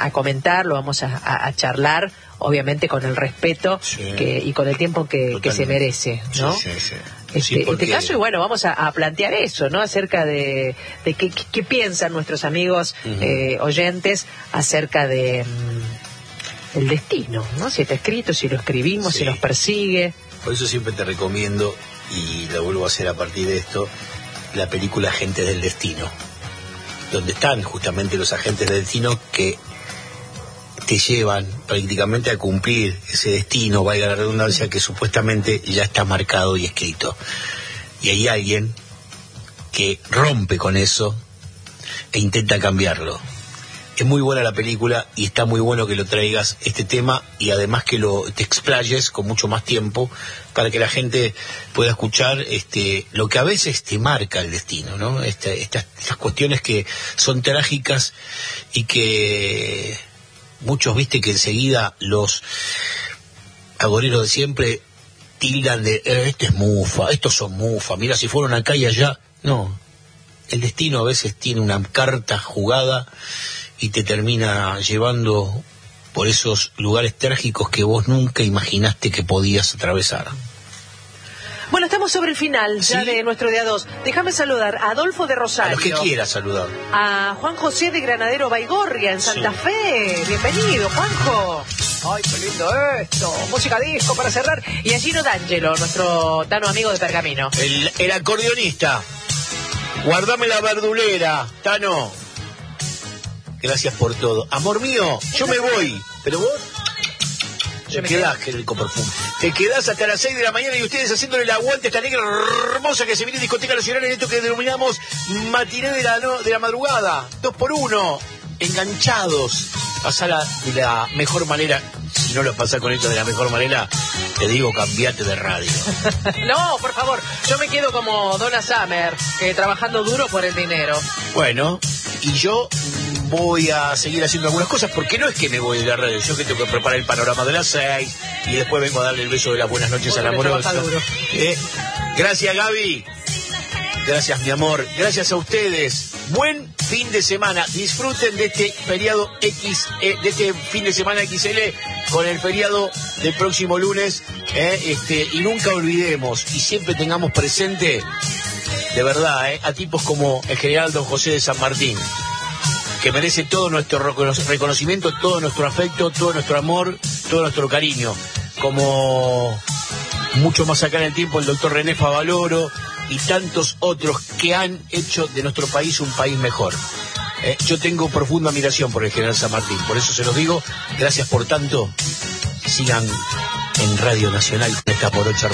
a comentar, lo vamos a charlar, obviamente con el respeto y con el tiempo que se merece, ¿no? Este caso, y bueno, vamos a plantear eso, ¿no? Acerca de qué piensan nuestros amigos oyentes acerca de el destino, ¿no? Si está escrito, si lo escribimos, si nos persigue. Por eso siempre te recomiendo, y lo vuelvo a hacer a partir de esto, la película Agentes del Destino, donde están justamente los agentes del destino que te llevan prácticamente a cumplir ese destino, valga la redundancia, que supuestamente ya está marcado y escrito. Y hay alguien que rompe con eso e intenta cambiarlo. Es muy buena la película y está muy bueno que lo traigas este tema, y además que te explayes con mucho más tiempo para que la gente pueda escuchar lo que a veces te marca el destino, ¿no? Estas cuestiones que son trágicas y que muchos, viste, que enseguida los agoreros de siempre tildan de esto es mufa, estos son mufa, mira si fueron acá y allá. No, el destino a veces tiene una carta jugada y te termina llevando por esos lugares trágicos que vos nunca imaginaste que podías atravesar. Bueno, estamos sobre el final ya de nuestro día 2. Déjame saludar a Adolfo de Rosario. A los que quieras saludar. A Juan José de Granadero Baigorria, en Santa Fe. Bienvenido, Juanjo. Ay, qué lindo esto. Música disco para cerrar. Y a Gino D'Angelo, nuestro Tano amigo de Pergamino. El acordeonista. Guardame la verdulera, Tano. Gracias por todo. Amor mío, yo me voy. Pero vos te quedás, qué rico perfume. Te quedás hasta las 6 de la mañana y ustedes haciéndole el aguante a esta negra hermosa que se viene Discoteca Nacional en esto que denominamos matiné de la madrugada. 2x1. Enganchados. Pasala de la mejor manera. Si no lo pasás con esto de la mejor manera, te digo, cambiate de radio. No, por favor. Yo me quedo como Donna Summer, trabajando duro por el dinero. Bueno, y yo voy a seguir haciendo algunas cosas, porque no es que me voy de la radio, yo que tengo que preparar el panorama de las 6 y después vengo a darle el beso de las buenas noches a la amorosa. Gracias, Gaby. Gracias, mi amor. Gracias a ustedes. Buen fin de semana. Disfruten de este feriado de este fin de semana XL con el feriado del próximo lunes. Y nunca olvidemos y siempre tengamos presente, de verdad, a tipos como el general Don José de San Martín, que merece todo nuestro reconocimiento, todo nuestro afecto, todo nuestro amor, todo nuestro cariño. Como mucho más acá en el tiempo el doctor René Favaloro y tantos otros que han hecho de nuestro país un país mejor. Yo tengo profunda admiración por el general San Martín, por eso se los digo. Gracias por tanto. Sigan en Radio Nacional, esta por 8.